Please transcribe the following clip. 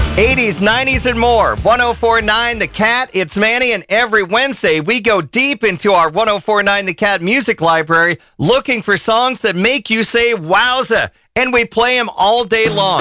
80s, 90s, and more. 1049 The Cat. It's Manny, and every Wednesday we go deep into our 1049 The Cat music library looking for songs that make you say wowza, and we play them all day long.